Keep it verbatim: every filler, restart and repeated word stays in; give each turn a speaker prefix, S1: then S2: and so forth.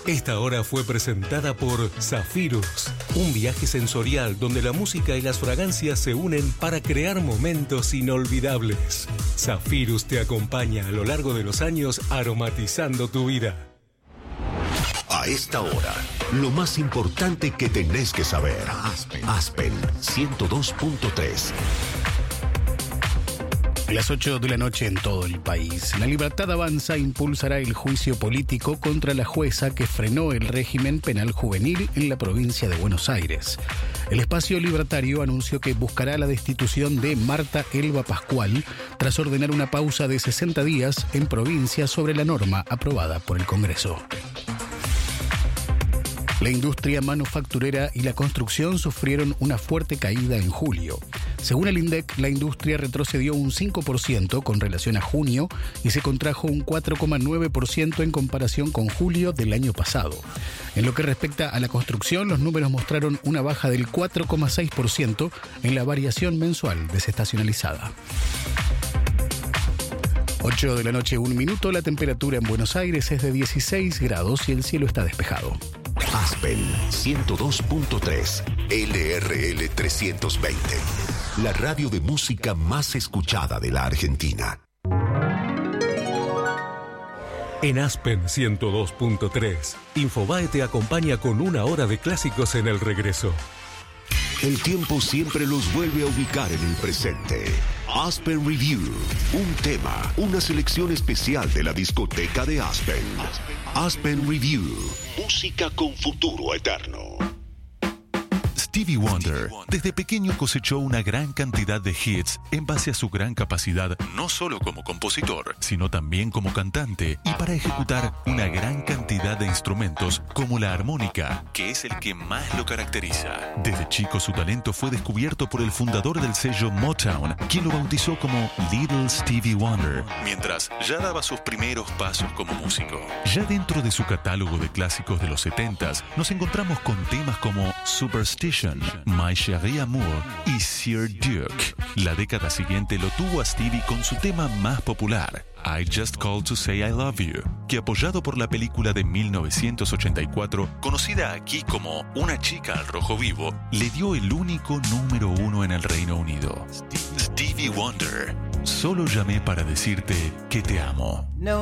S1: Esta hora fue presentada por Zafirus, un viaje sensorial donde la música y las fragancias se unen para crear momentos inolvidables. Zafirus te acompaña a lo largo de los años aromatizando tu vida.
S2: A esta hora, lo más importante que tenés que saber. Aspen, Aspen ciento dos punto tres.
S3: Las ocho de la noche en todo el país. La Libertad Avanza impulsará el juicio político contra la jueza que frenó el régimen penal juvenil en la provincia de Buenos Aires. El espacio libertario anunció que buscará la destitución de Marta Elba Pascual tras ordenar una pausa de sesenta días en provincia sobre la norma aprobada por el Congreso. La industria manufacturera y la construcción sufrieron una fuerte caída en julio. Según el INDEC, la industria retrocedió un cinco por ciento con relación a junio y se contrajo un cuatro coma nueve por ciento en comparación con julio del año pasado. En lo que respecta a la construcción, los números mostraron una baja del cuatro coma seis por ciento en la variación mensual desestacionalizada. ocho de la noche, un minuto, la temperatura en Buenos Aires es de dieciséis grados y el cielo está despejado.
S2: Aspen ciento dos punto tres, L R L trescientos veinte, la radio de música más escuchada de la Argentina.
S1: En Aspen ciento dos punto tres, Infobae te acompaña con una hora de clásicos en el regreso.
S2: El tiempo siempre los vuelve a ubicar en el presente. Aspen Review, un tema, una selección especial de la discoteca de Aspen. Aspen Review, música con futuro eterno.
S4: Stevie Wonder, desde pequeño cosechó una gran cantidad de hits en base a su gran capacidad, no solo como compositor, sino también como cantante y para ejecutar una gran cantidad de instrumentos como la armónica, que es el que más lo caracteriza. Desde chico su talento fue descubierto por el fundador del sello Motown, quien lo bautizó como Little Stevie Wonder, mientras ya daba sus primeros pasos como músico. Ya dentro de su catálogo de clásicos de los setentas, nos encontramos con temas como Superstition, My Chérie Amour y Sir Duke. La década siguiente lo tuvo a Stevie con su tema más popular, I Just Called to Say I Love You, que apoyado por la película de mil novecientos ochenta y cuatro, conocida aquí como Una chica al rojo vivo, le dio el único número uno en el Reino Unido. Stevie Wonder, solo llamé para decirte que te amo.